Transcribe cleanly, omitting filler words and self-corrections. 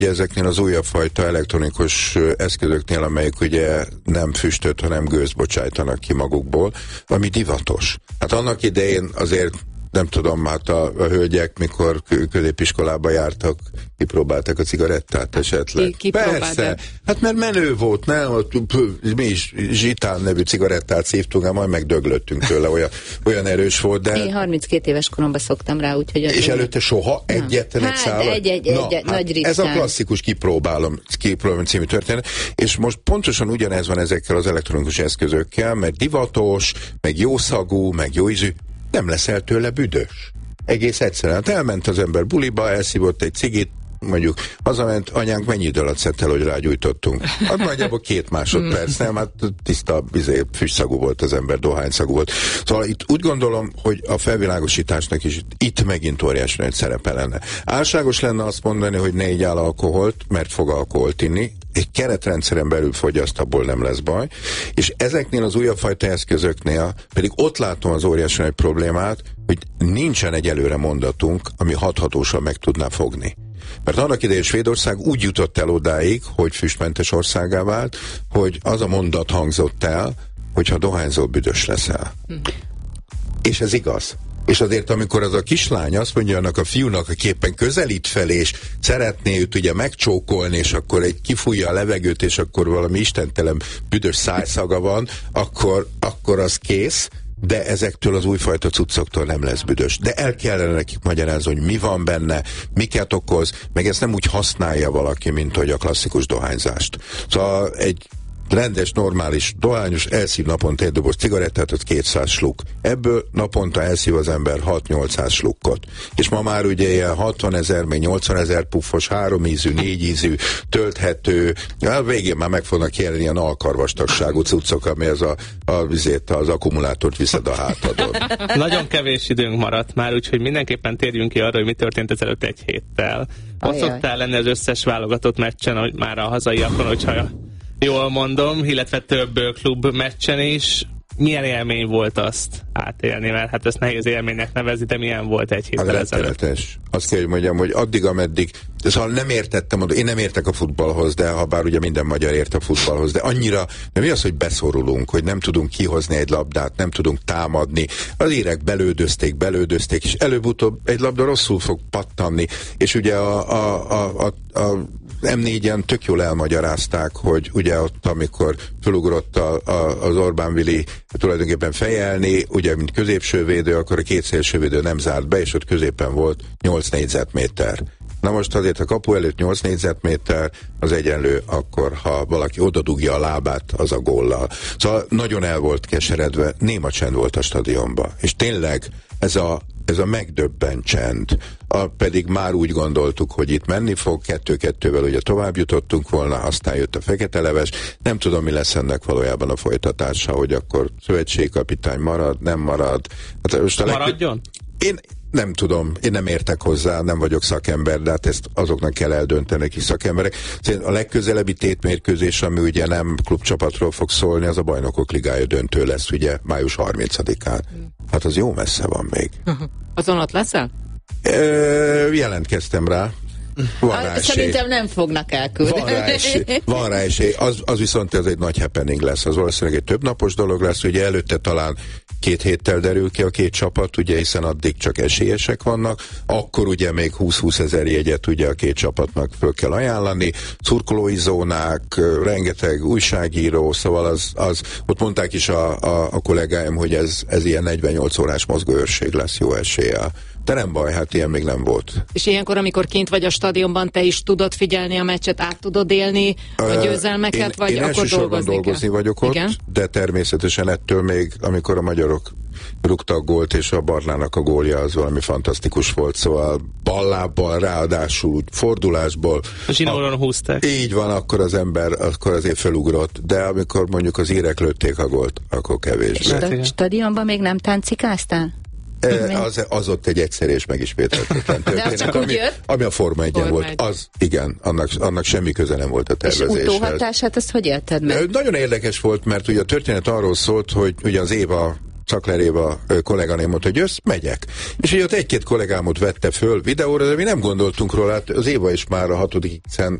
ugye ezeknél az újabb fajta elektronikus eszközöknél, amelyek ugye nem füstöt, hanem gőzt bocsájtanak ki magukból, ami divatos. Hát annak idején azért nem tudom, hát a hölgyek, mikor középiskolába jártak, kipróbáltak a cigarettát esetleg. Persze, hát mert menő volt, nem? Mi is Zsitán nevű cigarettát szívtunk, majd megdöglöttünk tőle, olyan erős volt, de... Én 32 éves koromban szoktam rá, úgyhogy... És előtte soha egyetlen egy szállal? Egy nagy ritkán. Ez a klasszikus kipróbálom című történet, és most pontosan ugyanez van ezekkel az elektronikus eszközökkel, mert divatos, meg jószagú, meg jó ízű, nem leszel tőle büdös. Egész egyszerűen. Hát elment az ember buliba, elszívott egy cigit, mondjuk hazament, anyánk mennyi idő alatt szedte el, hogy rágyújtottunk? Hát nagyjából 2 másodperc, nem? Hát tiszta füstszagú volt az ember, dohányszagú volt. Szóval itt úgy gondolom, hogy a felvilágosításnak is itt megint óriási nagy szerepe lenne. Álságos lenne azt mondani, hogy ne igyál alkoholt, mert fog alkoholt inni. Egy keretrendszeren belül fogyaszt, abból nem lesz baj. És ezeknél az újabb fajta eszközöknél pedig ott látom az óriási nagy problémát, hogy nincsen egy előre mondatunk, ami hathatósan meg tudná fogni. Mert annak idején Svédország úgy jutott el odáig, hogy füstmentes országá vált, hogy az a mondat hangzott el, hogyha dohányzol, büdös leszel. És ez igaz. És azért, amikor az a kislány azt mondja annak a fiúnak, aki éppen közelít felé, és szeretné őt ugye megcsókolni, és akkor egy kifújja a levegőt, és akkor valami istentelen büdös szájszaga van, akkor az kész, de ezektől az újfajta cuccoktól nem lesz büdös. De el kellene nekik magyarázni, hogy mi van benne, miket okoz, meg ezt nem úgy használja valaki, mint hogy a klasszikus dohányzást. Szóval egy rendes, normális dohányos elszív naponta egy doboz cigarettát, az 200 sluk. Ebből naponta elszív az ember 6-800 slukkot. És ma már ugye ilyen 60 000, még 80 000 puffos, 3 ízű, 4 ízű, tölthető, a végén már meg fognak jelenni ilyen alkarvastagságú cuccok, ami az akkumulátort viszed a hátadon. Nagyon kevés időnk maradt már, úgyhogy mindenképpen térjünk ki arra, hogy mi történt ezelőtt egy héttel. Ott szoktál lenni az összes válogatott meccsen, hogy már a hazaiakon, hogyha jól mondom, illetve több klub meccsen is. Milyen élmény volt azt átélni? Mert hát ezt nehéz élménynek nevezni, de milyen volt egy héttel ezelőtt? Azt kell, hogy mondjam, hogy addig, ameddig, szóval nem értettem, én nem értek a futballhoz, de ha bár ugye minden magyar ért a futballhoz, de annyira, de mi az, hogy beszorulunk, hogy nem tudunk kihozni egy labdát, nem tudunk támadni, az írek belődözték, és előbb-utóbb egy labda rosszul fog pattanni, és ugye a M4-en tök jól elmagyarázták, hogy ugye ott, amikor fölugrott az Orbán Vili tulajdonképpen fejelni, ugye mint középsővédő, akkor a 2 szélsővédő nem zárt be, és ott középen volt 8 négyzetméter. Na most azért a kapu előtt 8 négyzetméter az egyenlő, akkor ha valaki odadugja a lábát, az a góllal. Szóval nagyon el volt keseredve, néma csend volt a stadionban. És tényleg ez a megdöbbent csend, pedig már úgy gondoltuk, hogy itt menni fog, 2-2-vel ugye tovább jutottunk volna, aztán jött a fekete leves, nem tudom, mi lesz ennek valójában a folytatása, hogy akkor szövetségkapitány marad, nem marad. Hát most maradjon? Én nem tudom, én nem értek hozzá, nem vagyok szakember, de hát ezt azoknak kell eldönteni, akik szakemberek. Szerintem a legközelebbi tétmérkőzés, ami ugye nem klubcsapatról fog szólni, az a Bajnokok Ligája döntő lesz, ugye május 30-án. Hát az jó messze van még. Azon ott leszel? Jelentkeztem rá. Szerintem nem fognak elküldeni. Van rá esély. Az viszont ez egy nagy happening lesz. Az valószínűleg egy többnapos dolog lesz. Ugye előtte talán 2 héttel derül ki a 2 csapat, ugye, hiszen addig csak esélyesek vannak. Akkor ugye még 20-20 000 jegyet ugye a 2 csapatnak föl kell ajánlani. Szurkolói zónák, rengeteg újságíró, szóval ott mondták is a kollégáim, hogy ez ilyen 48 órás mozgóőrség lesz jó eséllyel. De nem baj, hát ilyen még nem volt. És ilyenkor, amikor kint vagy a stadionban, te is tudod figyelni a meccset, át tudod élni a győzelmeket, vagy én akkor dolgozni vagyok ott, igen? De természetesen ettől még, amikor a magyarok rúgtak gólt, és a Barlának a gólja az valami fantasztikus volt, szóval ballábbal, ráadásul fordulásból. A zsinóron húzták. Így van, akkor az ember akkor azért felugrott, de amikor mondjuk az írek lőtték a gólt, akkor kevésbé. És a stadionban még nem táncikáztál? Az ott egy egyszerű és megismételhetetlen történet, ami a Forma 1-en volt. Az, igen, annak semmi köze nem volt a tervezéshez. És utóhatását, ezt hogy élted meg? Nagyon érdekes volt, mert ugye a történet arról szólt, hogy ugye az Éva Szakler Éva kolléganém mondta, hogy jössz, megyek. És ugye ott egy-két kollégámot vette föl videóra, de mi nem gondoltunk róla, hát az Éva is már a 6.